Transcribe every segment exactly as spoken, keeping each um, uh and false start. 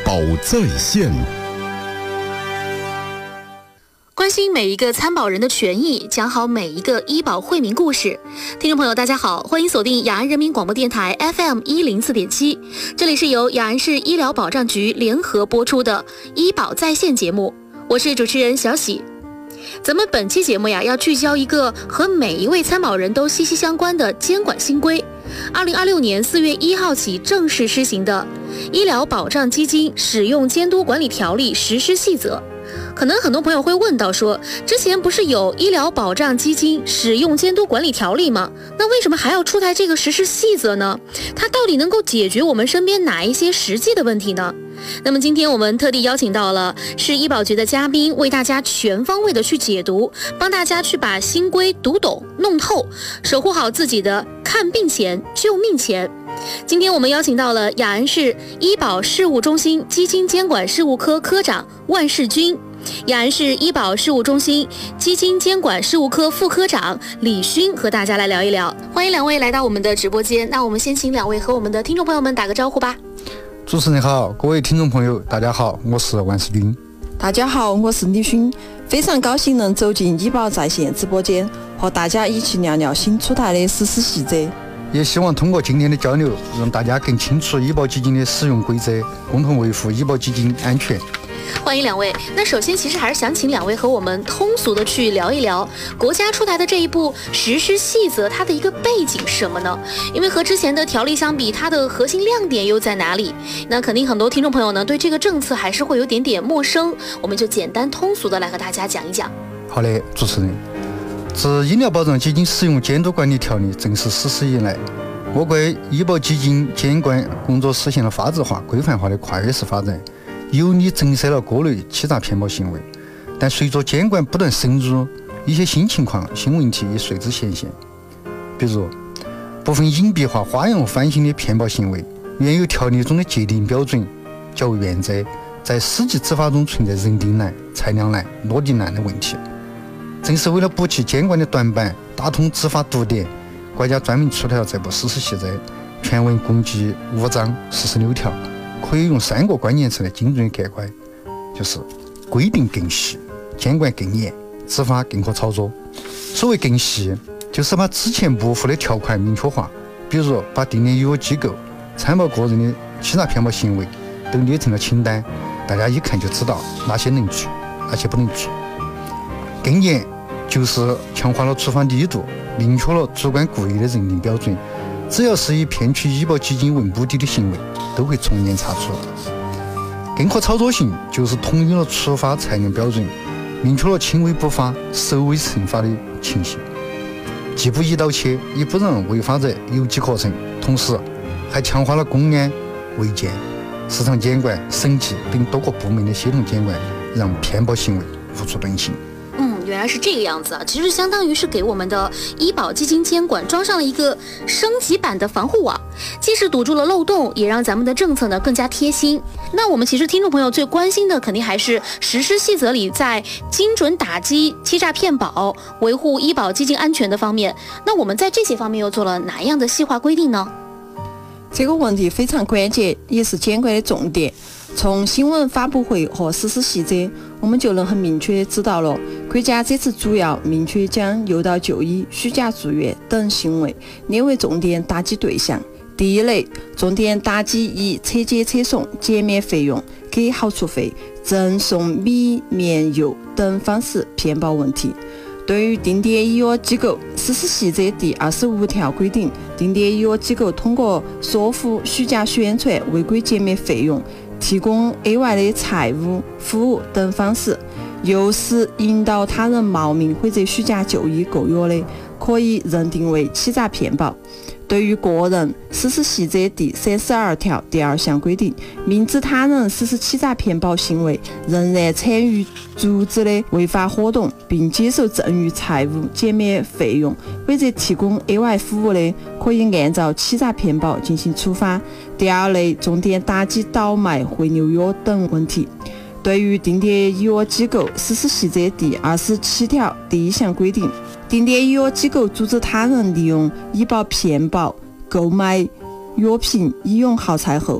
保在线， 关心每一个参保人的权益，讲好每一个医保惠民故事。听众朋友大家好，欢迎锁定雅安人民广播电台 F M 一零四点七，这里是由雅安市医疗保障局联合播出的医保在线节目，我是主持人小喜。咱们本期节目呀，要聚焦一个和每一位参保人都息息相关的监管新规。二零二六年四月一号起正式施行的《医疗保障基金使用监督管理条例实施细则》。可能很多朋友会问到说，之前不是有医疗保障基金使用监督管理条例吗？那为什么还要出台这个实施细则呢？它到底能够解决我们身边哪一些实际的问题呢？那么今天我们特地邀请到了市医保局的嘉宾，为大家全方位的去解读，帮大家去把新规读懂弄透，守护好自己的看病钱救命钱。今天我们邀请到了雅安市医保事务中心基金监管事务科科长万世军，雅安市医保事务中心基金监管事务科副科长李勋，和大家来聊一聊。欢迎两位来到我们的直播间。那我们先请两位和我们的听众朋友们打个招呼吧。 主持人好，各位听众朋友大家好，我是万世军。 大家好，我是李勋，非常高兴能走进医保在线直播间，和大家一起聊聊新出台的实施细则。 也希望通过今天的交流，让大家更清楚医保基金的使用规则，共同维护医保基金安全。 欢迎两位。那首先其实还是想请两位和我们通俗的去聊一聊国家出台的这一部实施细则，它的一个背景是什么呢？因为和之前的条例相比，它的核心亮点又在哪里？那肯定很多听众朋友呢对这个政策还是会有点点陌生，我们就简单通俗的来和大家讲一讲。 好的，主持人。自医疗保障基金使用监督管理条例正式实施以来，我国医保基金监管工作实现了法治化、规范化的跨越式发展，有力震慑了各类欺诈骗保行为。但随着监管不断深入，一些新情况、新问题也随之显现。比如，部分隐蔽化、花样翻新的骗保行为，原有条例中的界定标准较为原则，在实际执法中存在认定难、裁量难、落地难的问题。正是为了补齐监管的短板，打通执法堵点，国家专门出台了这部实施细则，全文共计五章四十六条，可以用三个关键词来精准概括，就是规定更细、监管更严、执法更可操作。所谓更细，就是把之前模糊的条款明确化，比如把定点医药机构、参保个人的欺诈骗保行为都列成了清单，大家一看就知道哪些能举，哪些不能举。更严就是强化了处罚力度，明确了主观故意的认定标准，只要是以骗取医保基金为目的的行为，都会从严查处。更可操作性就是统一了处罚裁量标准，明确了轻微不法、首尾惩罚的情形，既不一刀切，也不让违法者有机可乘，同时还强化了公安、卫健、市场监管、审计等多个部门的协同监管，让骗保行为无处遁形。 原来是这个样子啊！其实相当于是给我们的医保基金监管装上了一个升级版的防护网，既是堵住了漏洞，也让咱们的政策呢更加贴心。那我们其实听众朋友最关心的肯定还是实施细则里在精准打击欺诈骗保、维护医保基金安全的方面，那我们在这些方面又做了哪样的细化规定呢？ 这个问题非常关键，也是监管的重点。从新闻发布会和实施细则，我们就能很明确知道了，国家这次主要明确将诱导就医、虚假住院等行为列为重点打击对象。第一类，重点打击以车接车送、减免费用、给好处费、赠送米面油等方式骗保问题。对于定点医药机构，实施细则第二十五条规定，定点医药机构通过说服、虚假宣传、违规减免费用、提供额外的财务服务等方式，诱使引导他人冒名或者虚假就医购药的，可以认定为欺诈骗保。对于个人，实施细则第三十二条第二项规定，明知他人实施欺诈骗保行为，仍然参与组织的违法活动，并接受赠与财物、减免费用或者提供额外服务的，可以按照欺诈骗保进行处罚。第二类，重点打击倒卖、回流药等问题。对于定点医药机构，实施细则第二十七条第一项规定，定点医药机构组织他人利用医保骗保购买药品、医用耗材后，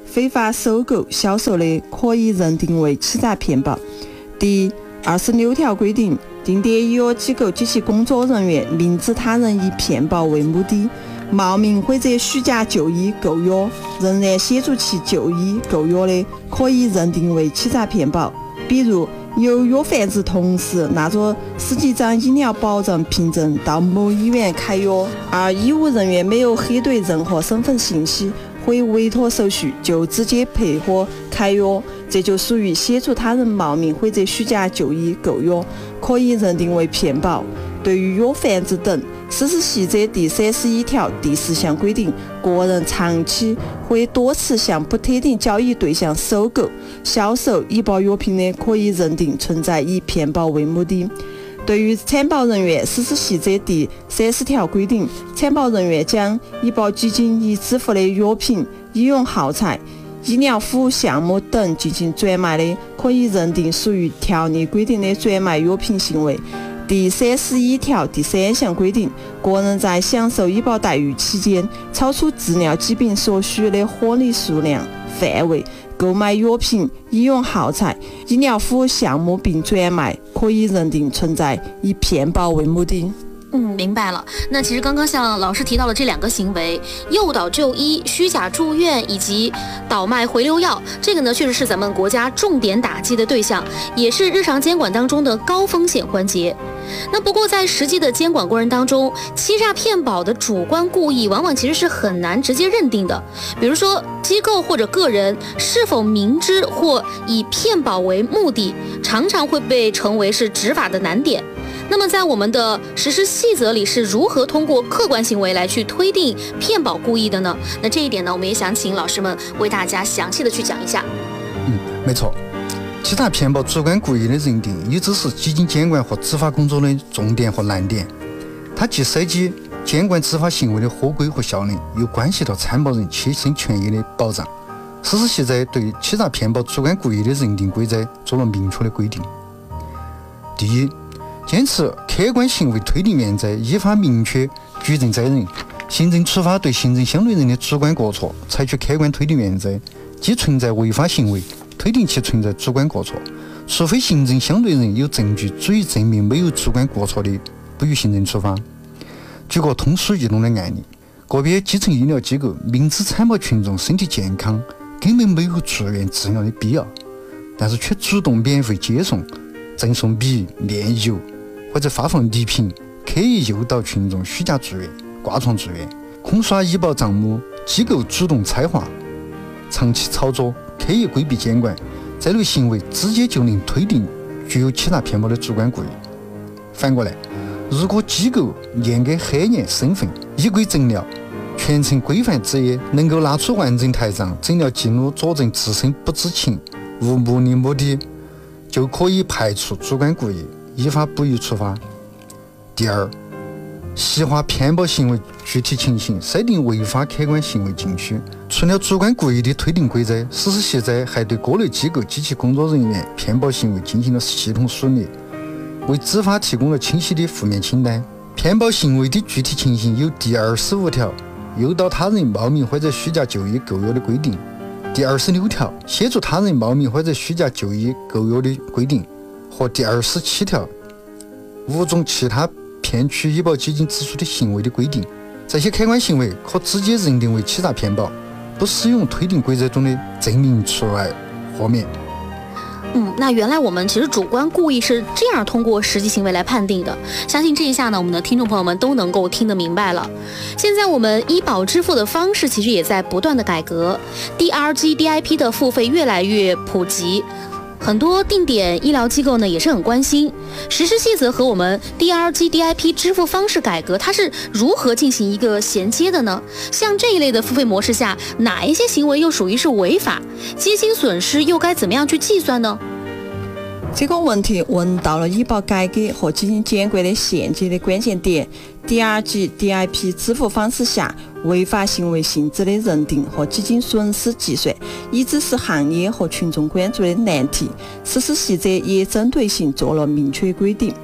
非法收购、销售的，可以认定为欺诈骗保。第二十六条规定，定点医药机构及其工作人员明知他人以骗保为目的，冒名或者虚假就医购药，仍然协助其就医购药的，可以认定为欺诈骗保。比如，有药贩子同时拿着十几张医疗保障凭证到某医院开药，而医务人员没有核对任何身份信息或委托手续，就直接配合开药，这就属于协助他人冒名或者虚假就医购药，可以认定为骗保。对于药贩子等，实施细则第三十一条第四项规定，个人长期或多次向不特定交易对象收购、销售医保药品的，可以认定存在以骗保为目的。对于参保人员，实施细则第三十条规定，参保人员将医保基金已支付的药品、医用耗材、医疗服务项目等进行转卖的，可以认定属于条例规定的转卖药品行为。第三十一条第三项规定，个人在享受医保待遇期间，超出治疗疾病所需的合理数量范围购买药品、医用耗材、医疗服务项目并转卖，可以认定存在以骗保为目的。 嗯，明白了。那其实刚刚像老师提到了这两个行为，诱导就医、虚假住院以及倒卖回流药，这个呢确实是咱们国家重点打击的对象，也是日常监管当中的高风险环节。那不过在实际的监管过程当中，欺诈骗保的主观故意往往其实是很难直接认定的。比如说机构或者个人是否明知或以骗保为目的，常常会被成为是执法的难点。那么在我们的实施细则里是如何通过客观行为来去推定骗保故意的呢？那这一点呢，我们也想请老师们为大家详细的去讲一下。 嗯，没错。欺诈骗保主观故意的认定，一直是基金监管和执法工作的重点和难点。它既涉及监管执法行为的合规和效能，又关系到参保人切身权益的保障。实施细则对欺诈骗保主观故意的认定规则做了明确的规定。第一，坚持客观行为推定原则，依法明确举证责任。行政处罚对行政相对人的主观过错采取客观推定原则，即存在违法行为，推定其存在主观过错，除非行政相对人有证据足以证明没有主观过错的，不予行政处罚。举个通俗易懂的案例，个别基层医疗机构明知参保群众身体健康，根本没有住院治疗的必要，但是却主动免费接送、赠送米、面油或者发放礼品，刻意诱导群众虚假住院、挂床住院，空刷医保账目，机构主动拆划，长期操作，刻意规避监管，这类行为直接就能推定具有欺诈骗保的主观故意。反过来，如果机构严格核验身份，依规诊疗，全程规范执业，能够拿出完整台账、诊疗记录佐证自身不知情、无目的目的，就可以排除主观故意，依法不予处罚。第二，细化骗保行为具体情形，设定违法客观行为禁区。除了主观故意的推定规则，实施细则还对各类机构及其工作人员骗保行为进行了系统梳理，为执法提供了清晰的负面清单。骗保行为的具体情形有第二十五条诱导他人冒名或者虚假就医购药的规定，第二十六条协助他人冒名或者虚假就医购药的规定，和第二十七条五种其他骗取医保基金支出的行为的规定。这些客观行为可直接认定为欺诈骗保，不适用推定规则中的证明除外豁免。 嗯，那原来我们其实主观故意是这样通过实际行为来判定的，相信这一下呢，我们的听众朋友们都能够听得明白了。现在我们医保支付的方式其实也在不断的改革 ，D R G D I P 的付费越来越普及。很多定点医疗机构呢也是很关心实施细则和我们 D R G D I P 支付方式改革，它是如何进行一个衔接的呢？像这一类的付费模式下，哪一些行为又属于是违法？基金损失又该怎么样去计算呢？ 这个问题问到了医保改革和基金监管的衔接的关键点。D R G D I P 支付方式下违法行为性质的认定和基金损失计算，一直是行业和群众关注的难题。实施细则也针对性做了明确规定。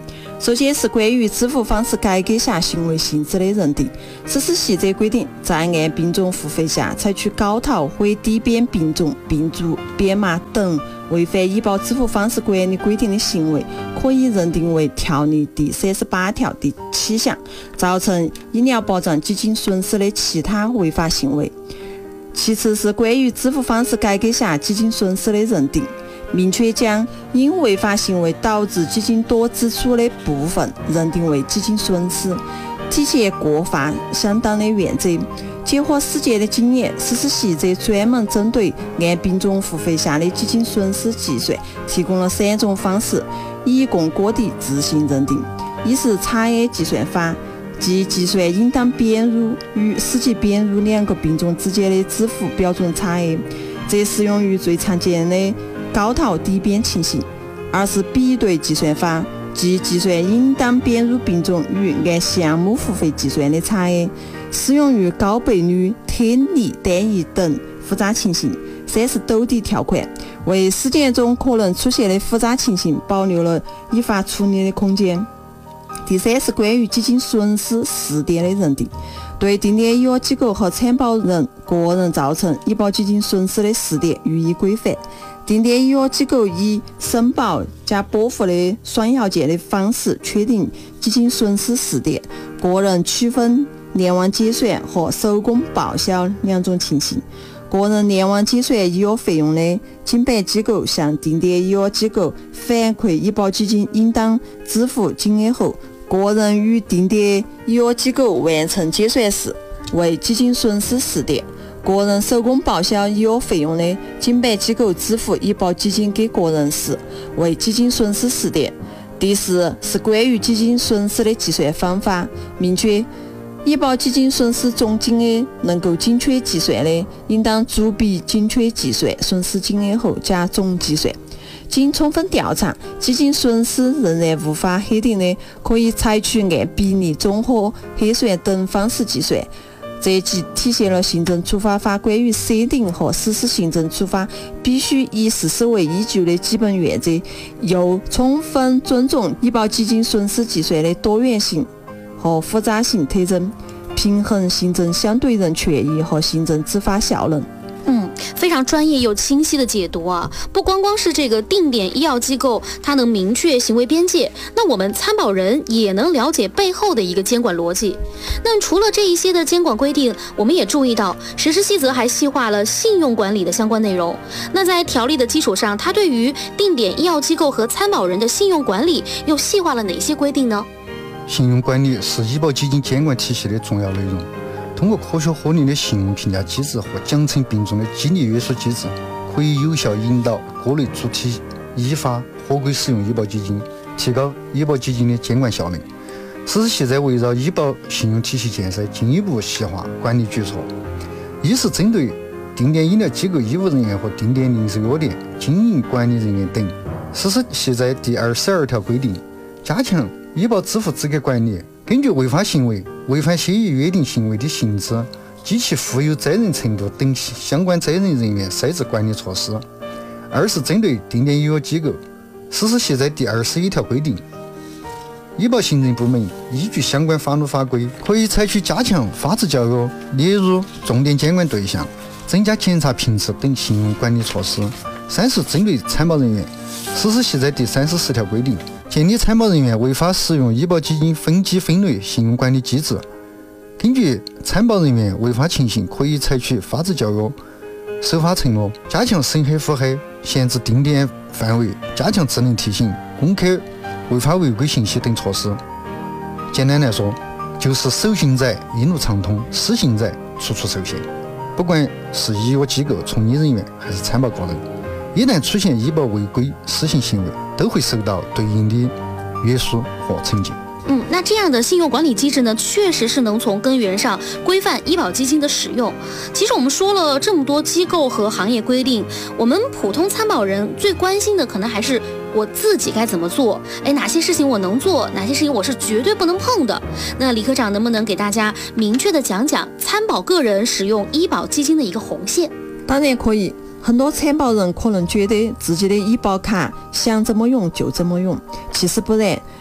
首先是关于支付方式改革下行为性质的认定。实施细则规定，在按并重付费下采取高套或低边并重、并注、编码等违反医保支付方式管理规定的行为，可以认定为条例第三十八条第七项造成医疗保障基金损失的其他违法行为。其次是关于支付方式改革下基金损失的认定，明确将因违法行为导致基金多支出的部分认定为基金损失，体现过发相当的原则。结合实践的经验，实施细则专门针对按并重付费下的基金损失计算提供了三种方式，以供各地自行认定。一是差额计算法，即计算应当编入与实际编入两个并重之间的支付标准差额，这适用于最常见的高套低边情形。二是比对计算法，即计算应当编入并重与按项目付费计算的差额，适用于高倍率、特例单一等复杂情形。三是兜底条款，为实践中可能出现的复杂情形保留了依法处理的空间。第三是关于基金损失试点的认定，对定点医药机构和参保人个人造成医保基金损失的试点予以规范。定点医药机构以申报加拨付的双要件的方式确定基金损失试点，个人区分联网结算和手工报销两种情形。个人联网结算医药费用的，经办机构向定点医药机构反馈医保基金应当支付金额后，个人与定点医药机构完成结算时，为基金损失试点。个人手工报销医药费用的，经办机构支付医保基金给个人时，为基金损失试点。第四是关于基金损失的计算方法，明确医保基金损失总金额能够精确计算的，应当逐笔精确计算损失金额后加总计算。经充分调查，基金损失仍然无法核定的，可以采取按比例综合核算等方式计算。这即体现了行政处罚法关于设定和实施行政处罚必须以事实为依据的基本原则，又充分尊重医保基金损失计算的多元性和复杂性特征，平衡行政相对人权益和行政执法效能。 嗯，非常专业又清晰的解读啊！不光光是这个定点医药机构，它能明确行为边界，那我们参保人也能了解背后的一个监管逻辑。那除了这一些的监管规定，我们也注意到，实施细则还细化了信用管理的相关内容。那在条例的基础上，它对于定点医药机构和参保人的信用管理又细化了哪些规定呢？ 信用管理是医保基金监管体系的重要内容。通过科学合理的信用评价机制和奖惩并重的激励约束机制，可以有效引导各类主体依法合规使用医保基金，提高医保基金的监管效能。实施细则围绕医保信用体系建设进一步细化管理举措。一是针对定点医疗机构医务人员和定点零售药店经营管理人员等，实施细则第二十二条规定，加强医保支付资格管理，根据违法行为、违反协议约定行为的性质及其负有责任程度等相关责任人员设置管理措施。二是针对定点医药机构，实施细则第二十一条规定，医保行政部门依据相关法律法规，可以采取加强法治教育、列入重点监管对象、增加检查频次等信用管理措施。三是针对参保人员，实施细则第三十四条规定，建立参保人员违法使用医保基金分级分类信用管理机制。根据参保人员违法情形，可以采取法治教育、守法承诺、加强审核复核、限制定点范围、加强智能提醒、公开违法违规信息等措施。简单来说，就是守信者一路畅通，失信者处处受限。不管是医药机构从业人员还是参保个人，一旦出现医保违规失信行为，都会受到对应的约束和惩戒。 嗯，那这样的信用管理机制呢，确实是能从根源上规范医保基金的使用。其实我们说了这么多机构和行业规定，我们普通参保人最关心的可能还是我自己该怎么做，哎，哪些事情我能做，哪些事情我是绝对不能碰的。那李科长能不能给大家明确的讲讲参保个人使用医保基金的一个红线？ 当然可以。很多参保人可能觉得自己的医保卡想怎么用就怎么用，其实不然。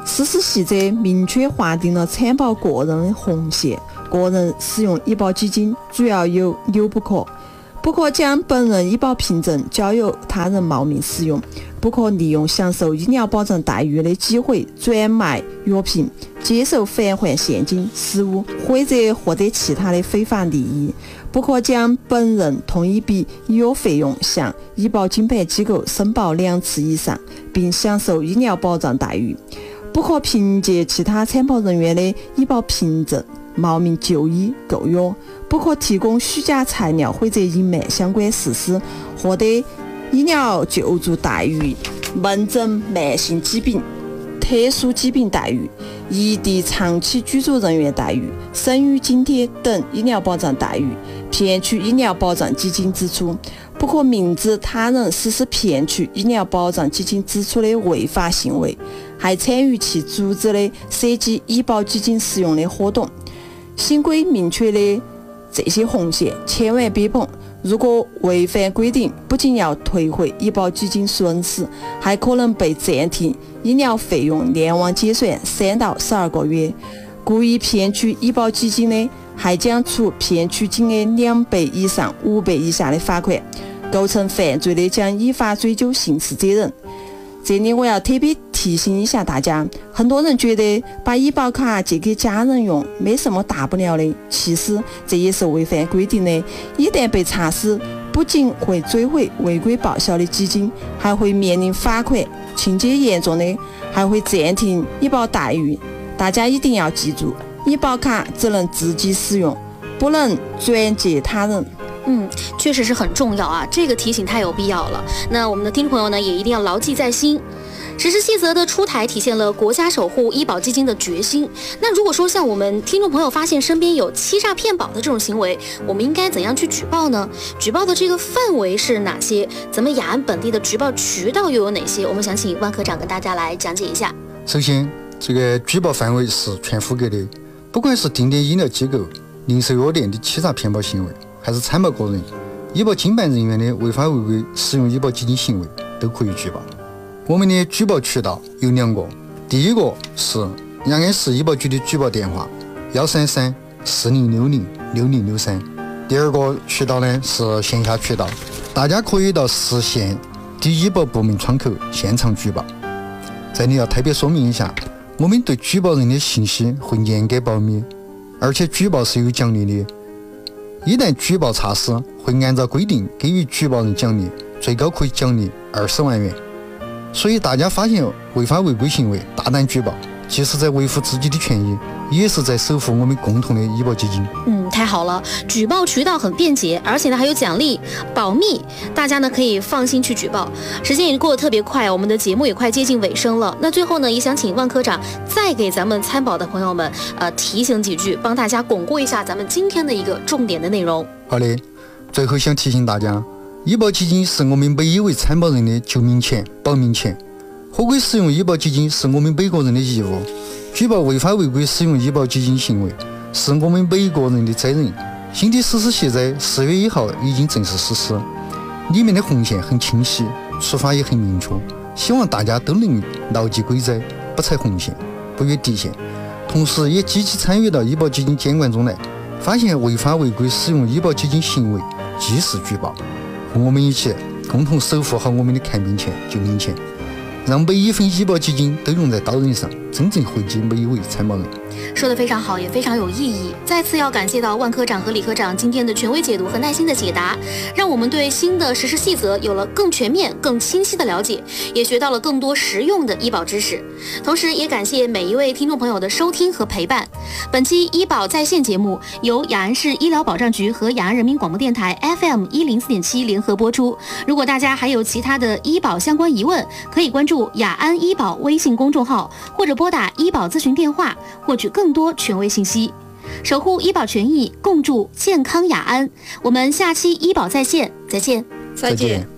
实施细则明确划定了参保个人的红线，个人使用医保基金主要有六不可：不可将本人医保凭证交由他人冒名使用，不可利用享受医疗保障待遇的机会转卖药品、接受返还现金、实物或者获得其他的非法利益，不可将本人同一笔医药费用向医保经办机构申报两次以上，并享受医疗保障待遇，不可凭借其他参保人员的医保凭证冒名就医购药，不可提供虚假材料或者隐瞒相关事实，获得医疗救助待遇、门诊慢性疾病、特殊疾病待遇、异地长期居住人员待遇、生育津贴等医疗保障待遇，骗取医疗保障基金支出，不可明知他人实施骗取医疗保障基金支出的违法行为，还参与其组织的涉及医保基金使用的活动。新规明确的这些红线千万别碰，如果违反规定，不仅要退回医保基金损失，还可能被暂停医疗费用联网结算三到十二个月。故意骗取医保基金的，还将处骗取金额两倍以上五倍以下的罚款，构成犯罪的将依法追究刑事责任。这里我要特别提醒一下大家，很多人觉得把医保卡借给家人用没什么大不了的，其实这也是违反规定的。一旦被查实，不仅会追回违规报销的基金，还会面临罚款，情节严重的还会暂停医保待遇。大家一定要记住，医保卡只能自己使用，不能转借他人。 嗯，确实是很重要啊，这个提醒太有必要了。那我们的听众朋友呢，也一定要牢记在心。实施细则的出台，体现了国家守护医保基金的决心。那如果说像我们听众朋友发现身边有欺诈骗保的这种行为，我们应该怎样去举报呢？举报的这个范围是哪些？咱们雅安本地的举报渠道又有哪些？我们想请万科长跟大家来讲解一下。 首先，这个举报范围是全覆盖的，不管是定点医疗机构、零售药店的欺诈骗保行为，还是参保个人、医保经办人员的违法违规使用医保基金行为，都可以举报。我们的举报渠道有两个，第一个是雅安市医保局的举报电话幺三三四零六零六零六三，第二个渠道呢是线下渠道，大家可以到市县的医保部门窗口现场举报。这里要特别说明一下，我们对举报人的信息会严格保密，而且举报是有奖励的。一旦举报查实，会按照规定给予举报人奖励，最高可以奖励二十万元。所以大家发现违法违规行为，大胆举报，既是在维护自己的权益，也是在守护我们共同的医保基金。 嗯，太好了，举报渠道很便捷，而且呢还有奖励，保密，大家呢可以放心去举报。时间也过得特别快，我们的节目也快接近尾声了。那最后呢，也想请万科长再给咱们参保的朋友们，呃，提醒几句，帮大家巩固一下咱们今天的一个重点的内容。 好的，最后想提醒大家，医保基金是我们每一位参保人的救命钱、保命钱。合规使用医保基金是我们每个人的义务，举报违法违规使用医保基金行为是我们每一个人的责任。新的实施细则四月一号已经正式实施，里面的红线很清晰，处罚也很明确，希望大家都能牢记规则，不踩红线，不越底线，同时也积极参与到医保基金监管中来，发现违法违规使用医保基金行为，及时举报，和我们一起共同守护好我们的看病钱、救命钱，让每一份医保基金都用在刀刃上，真正惠及每一位参保人。 说得非常好，也非常有意义。再次要感谢到万科长和李科长今天的权威解读和耐心的解答，让我们对新的实施细则有了更全面、更清晰的了解，也学到了更多实用的医保知识。同时，也感谢每一位听众朋友的收听和陪伴。本期医保在线节目由雅安市医疗保障局和雅安人民广播电台 F M 一零四点七联合播出。如果大家还有其他的医保相关疑问，可以关注雅安医保微信公众号，或者拨打医保咨询电话，获取更多权威信息。守护医保权益，共筑健康雅安。我们下期医保在线再见。 再见。